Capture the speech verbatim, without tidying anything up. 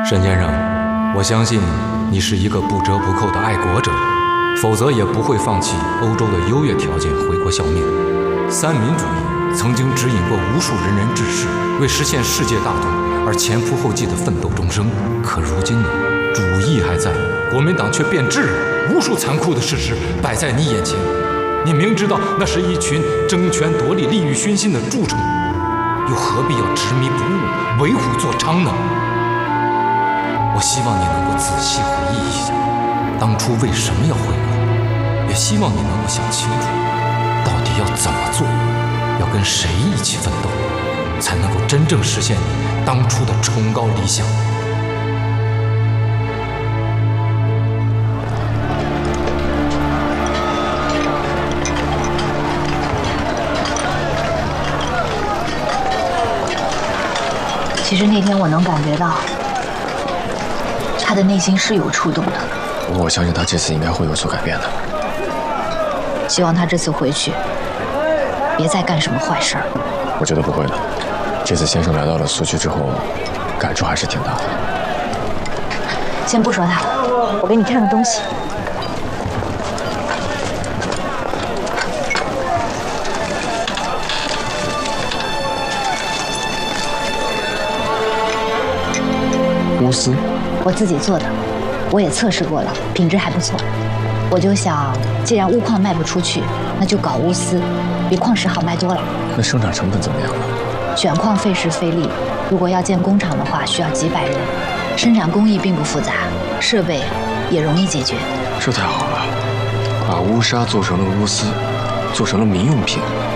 沈先生，我相信你是一个不折不扣的爱国者，否则也不会放弃欧洲的优越条件回国效命。三民主义曾经指引过无数仁人志士为实现世界大同而前仆后继的奋斗终生。可如今呢，主义还在，国民党却变质了，无数残酷的事实摆在你眼前，你明知道那是一群争权夺利、利欲熏心的蛀虫，又何必要执迷不悟、为虎作伥呢？我希望你能够仔细回忆一下，当初为什么要回国，也希望你能够想清楚，到底要怎么做，要跟谁一起奋斗，才能够真正实现你当初的崇高理想。 其实那天我能感觉到，他的内心是有触动的。 不过我相信他这次应该会有所改变的。 希望他这次回去，别再干什么坏事儿。 我觉得不会的。这次先生来到了苏区之后，感触还是挺大的。 先不说他，我给你看个东西。 钨丝， 我自己做的，我也测试过了，品质还不错。我就想，既然钨矿卖不出去，那就搞钨丝，比矿石好卖多了。 那生产成本怎么样了？ 选矿费时费力，如果要建工厂的话，需要几百人。生产工艺并不复杂，设备也容易解决。 这太好了，把乌纱做成了钨丝，做成了民用品。